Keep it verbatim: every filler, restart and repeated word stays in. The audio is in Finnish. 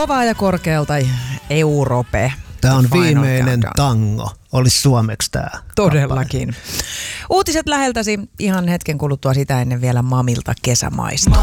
kovaa ja korkealta Europe. Tämä on Final viimeinen Countdown. tango. Olisi suomeksi tämä. Todellakin. Uutiset läheltäsi ihan hetken kuluttua sitä ennen vielä Mamilta kesämaista.